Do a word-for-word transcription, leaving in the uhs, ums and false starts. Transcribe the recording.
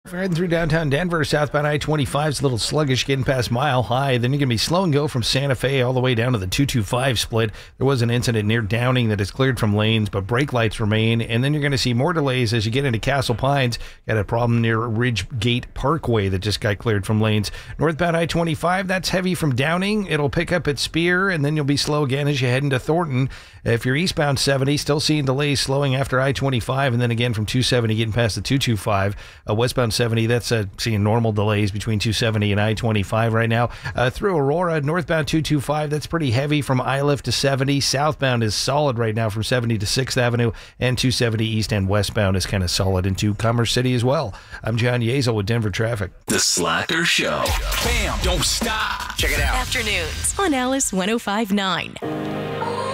If you're heading through downtown Denver, southbound I twenty-five is a little sluggish getting past Mile High. Then you're going to be slow and go from Santa Fe all the way down to the two twenty-five split. There was an incident near Downing that is cleared from lanes, but brake lights remain. And then you're going to see more delays as you get into Castle Pines. Got a problem near Ridgegate Parkway that just got cleared from lanes. Northbound I twenty-five, that's heavy from Downing. It'll pick up at Spear, and then you'll be slow again as you head into Thornton. If you're eastbound seventy, still seeing delays slowing after I twenty-five, and then again from two seventy getting past the two twenty-five. Uh, westbound seventy, that's uh, seeing normal delays between two seventy and I twenty-five right now. Uh, through Aurora, northbound two twenty-five, that's pretty heavy from Iliff to seventy. Southbound is solid right now from seventy to sixth Avenue, and two seventy east and westbound is kind of solid into Commerce City as well. I'm John Yezel with Denver Traffic. The Slacker Show. Bam! Don't stop. Check it out. Afternoons on Alice one oh five point nine.